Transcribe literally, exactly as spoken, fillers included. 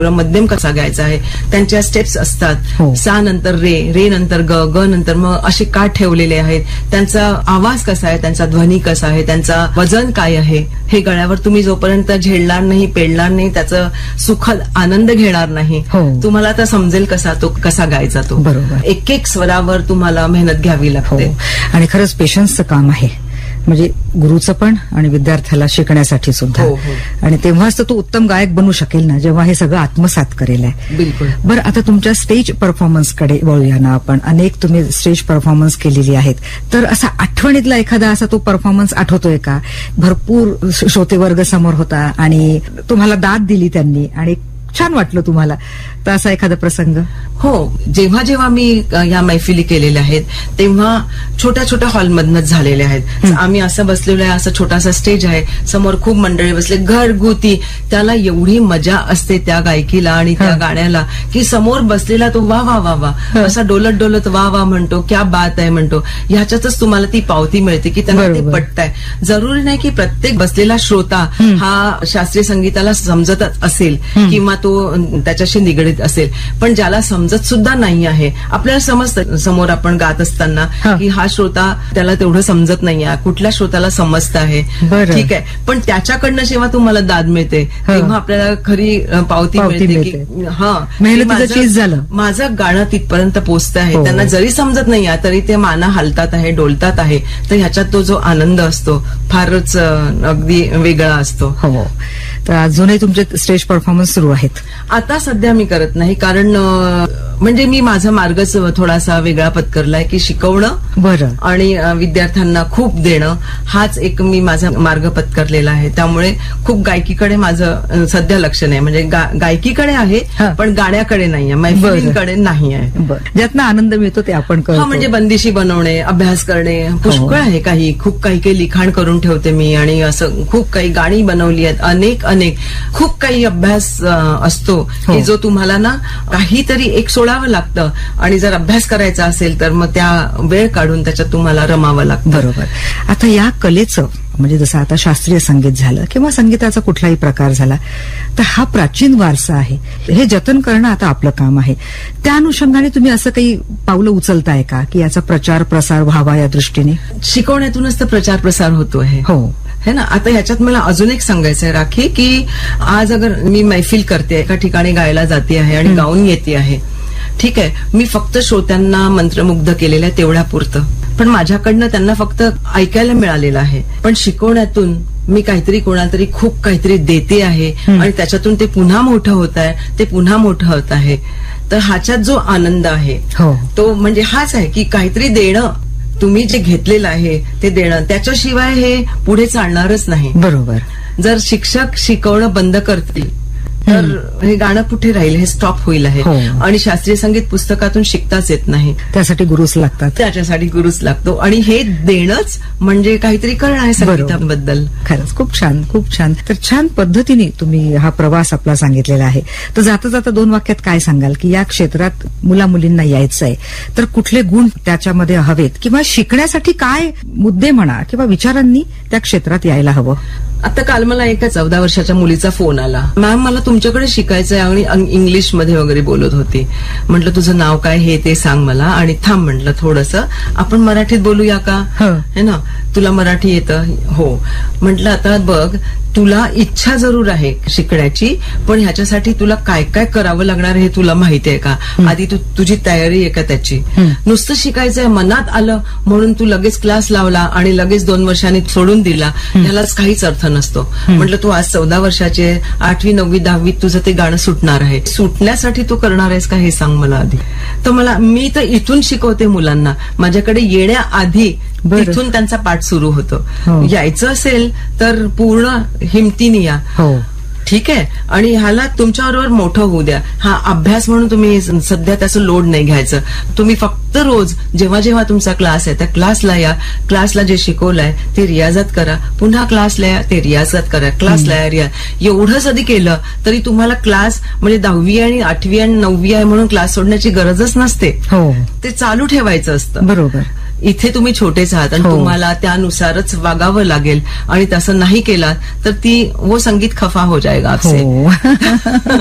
मध्यम कसा गायचा आहे, त्यांच्या स्टेप्स असतात. हो. सा नंतर रे, रे नंतर ग, ग नंतर मग असे का ठेवलेले आहेत, त्यांचा आवाज कसा आहे, त्यांचा ध्वनी कसा आहे, त्यांचा वजन काय आहे, हे गळ्यावर तुम्ही जोपर्यंत झेलणार नाही, पेडणार नाही, त्याचं सुखद आनंद घेणार नाही, हो. तुम्हाला तर समजेल कसा तो कसा गायचा तो. बरोबर. एक एक स्वरावर तुम्हाला मेहनत घ्यावी लागते. हो. आणि खरंच पेशन्सचं काम आहे, म्हणजे गुरुचं पण आणि विद्यार्थ्याला शिकण्यासाठी सुद्धा. हो, हो. आणि तेव्हाच तर तो उत्तम गायक बनू शकेल ना, जेव्हा हे सगळं आत्मसात करेल आहे. बिलकुल. बरं, आता तुमच्या स्टेज परफॉर्मन्सकडे वळूया ना आपण. अनेक तुम्ही स्टेज परफॉर्मन्स केलेली आहेत, तर असा आठवणीतला एखादा असा तो परफॉर्मन्स आठवतोय का? भरपूर श्रोतेवर्ग समोर होता आणि तुम्हाला दाद दिली त्यांनी आणि छान वाटलं तुम्हाला, तर असा एखादा प्रसंग? हो, जेव्हा जेव्हा मी या मैफिली केलेल्या आहेत तेव्हा छोट्या छोट्या हॉलमधनच झालेल्या आहेत. आम्ही असं बसलेलो आहे, असं छोटासा स्टेज आहे, समोर खूप मंडळी बसले, घरगुती. त्याला एवढी मजा असते त्या गायकीला आणि त्या गाण्याला की समोर बसलेला तो वा वा वा वा असा डोलत डोलत वा वा म्हणतो, क्या बात आहे म्हणतो. ह्याच्यातच तुम्हाला ती पावती मिळते की त्यांना ते पटतंय. जरुरी नाही की प्रत्येक बसलेला श्रोता हा शास्त्रीय संगीताला समजतच असेल किंवा तो त्याच्याशी निगडीत असेल, पण ज्याला समजत सुद्धा नाही आहे, आपल्याला समजतं समोर आपण गात असताना की हा श्रोता त्याला तेवढं समजत नाहीये, कुठल्या श्रोताला समजत आहे, ठीक आहे, पण त्याच्याकडनं जेव्हा तुम्हाला दाद मिळते तेव्हा आपल्याला खरी पावती मिळते की हा मेहनतीचं चीज झालं, माझं गाणं तिथपर्यंत पोहोचत आहे. त्यांना जरी समजत नाहीये तरी ते माना हलतात आहे, डोलतात आहे, तर ह्याच्यात तो जो आनंद असतो फारच अगदी वेगळा असतो. हो. तर अजूनही तुमचे स्टेज परफॉर्मन्स सुरू आहेत? आता सध्या मी करत नाही, कारण म्हणजे मी माझा मार्गच थोडासा वेगळा पत्करलाय की शिकवणं बरं आणि विद्यार्थ्यांना खूप देणं, हाच एक मी माझा मार्ग पत्करलेला आहे. त्यामुळे खूप गायकीकडे माझं सध्या लक्ष नाही, म्हणजे गायकीकडे आहे पण गाण्याकडे नाहीये, मैफिलींकडे नाही आहे. ज्यातनं आनंद मिळतो ते आपण करतो. म्हणजे बंदिशी बनवणे, अभ्यास करणे, पुष्कळ आहे काही. खूप काही काही लिखाण करून ठेवते मी आणि असं खूप काही गाणी बनवली आहेत, अनेक अनेक खूप काही अभ्यास असतो की जो तुम्हाला ना काहीतरी एक सोडावं लागतं आणि जर अभ्यास करायचा असेल तर मग त्या वेळ काढून त्याच्यात तुम्हाला रमावं लागतं. बरोबर. आता या कलेचं म्हणजे जसं आता शास्त्रीय संगीत झालं किंवा संगीताचा कुठलाही प्रकार झाला, तर हा प्राचीन वारसा आहे, हे जतन करणं आता आपलं काम आहे. त्या अनुषंगाने तुम्ही असं काही पावलं उचलताय का की याचा प्रचार प्रसार व्हावा या दृष्टीने? शिकवण्यातूनच तर प्रचार प्रसार होतो आहे. हो है ना. आता ह्याच्यात मला अजून एक सांगायचं आहे राखी, की आज अगर मी मैफिल करते, एका ठिकाणी गायला जाते आहे आणि गाऊन येते आहे, ठीक आहे, मी फक्त श्रोत्यांना मंत्रमुग्ध केलेलं आहे तेवढ्या पुरतं, पण माझ्याकडनं त्यांना फक्त ऐकायला मिळालेलं आहे. पण शिकवण्यातून मी काहीतरी कोणाला तरी खूप काहीतरी देते आहे आणि त्याच्यातून ते पुन्हा मोठं होत आहे, ते पुन्हा मोठं होत आहे. तर ह्याच्यात जो आनंद आहे तो म्हणजे हाच आहे की काहीतरी देणं, तुम्ही जे घेतलेलं आहे ते देणं, त्याच्याशिवाय हे पुढे चालणारच नाही. बरोबर. जर शिक्षक शिकवणं बंद करतील तर हे गाणं कुठे राहील, हे स्टॉप होईल आहे. आणि शास्त्रीय संगीत पुस्तकातून शिकताच येत नाही, त्यासाठी गुरुच लागतात. त्याच्यासाठी गुरुच लागतो आणि हे देणंच म्हणजे काहीतरी करणं आहे संगीताबद्दल. खरंच खूप छान, खूप छान. तर छान पद्धतीने तुम्ही हा प्रवास आपला सांगितलेला आहे. तर जाता जाता दोन वाक्यात काय सांगाल की या क्षेत्रात मुला मुलींना यायचं आहे तर कुठले गुण त्याच्यामध्ये हवेत किंवा शिकण्यासाठी काय मुद्दे म्हणा किंवा विचारांनी त्या क्षेत्रात यायला हवं? आता काल मला एका चौदा वर्षाच्या मुलीचा फोन आला, मॅम मला तुमच्याकडे शिकायचंय आणि इंग्लिशमध्ये वगैरे बोलत होती. म्हटलं तुझं नाव काय हे ते सांग मला, आणि थांब म्हटलं थोडंसं आपण मराठीत बोलूया का, है ना, तुला मराठी येतं? हो. म्हटलं आता बघ, तुला इच्छा जरूर आहे शिकण्याची, पण ह्याच्यासाठी तुला काय काय करावं लागणार हे तुला माहिती आहे का? आधी तू तुझी तयारी आहे का त्याची? नुसतं शिकायचंय मनात आलं म्हणून तू लगेच क्लास लावला आणि लगेच दोन वर्षांनी सोडून दिला, ह्यालाच काहीच अर्थ नसतो. म्हटलं तू आज चौदा वर्षाचे, आठवी नववी दहावीत तुझं ते गाणं सुटणार आहे, सुटण्यासाठी तू करणार आहेस का हे सांग मला आधी. तर मला, मी तर इथून शिकवते मुलांना, माझ्याकडे येण्याआधी इथून त्यांचा पाठ सुरू होतो. यायचं असेल तर पूर्ण हिमतीने या, ठीक आहे, आणि ह्याला तुमच्याबरोबर मोठं होऊ द्या. हा अभ्यास म्हणून तुम्ही सध्या त्याचं लोड नाही घ्यायचं. तुम्ही फक्त रोज जेव्हा जेव्हा तुमचा क्लास आहे त्या क्लासला या, क्लासला जे शिकवलंय ते रियाजात करा, पुन्हा क्लासला या, ते रियाजात करा, क्लासला या, रिया. एवढं जरी केलं तरी तुम्हाला क्लास म्हणजे दहावी आणि आठवी आणि नववी आहे म्हणून क्लास सोडण्याची गरजच नसते. ते चालू ठेवायचं असतं. बरोबर. इथे तुम्ही छोटेच आहात आणि तुम्हाला त्यानुसारच वागावं लागेल आणि तसं नाही केलं तर ती वो संगीत खफा हो जाएगा आपसे.